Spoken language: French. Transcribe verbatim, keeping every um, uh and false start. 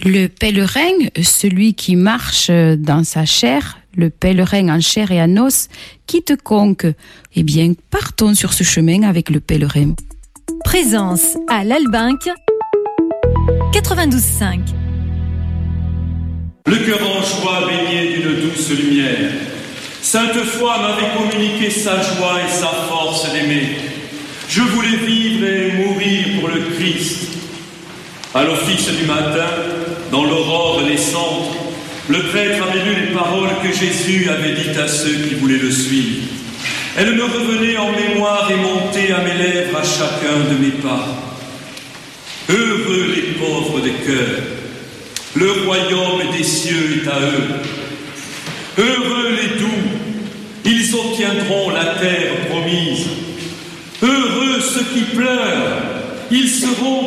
Le pèlerin, celui qui marche dans sa chair, le pèlerin en chair et en os, quitte conque. Eh bien, partons sur ce chemin avec le pèlerin. Présence à l'Albinque, quatre-vingt-douze cinq. Le cœur en joie baigné d'une douce lumière, Sainte Foi m'avait communiqué sa joie et sa force d'aimer. Je voulais vivre et mourir pour le Christ. À l'office du matin, dans l'aurore naissante, le prêtre avait lu les paroles que Jésus avait dites à ceux qui voulaient le suivre. Elles me revenaient en mémoire et montaient à mes lèvres à chacun de mes pas. Heureux les pauvres de cœur, le royaume des cieux est à eux. Heureux les doux, ils obtiendront la terre promise. Heureux ceux qui pleurent, ils seront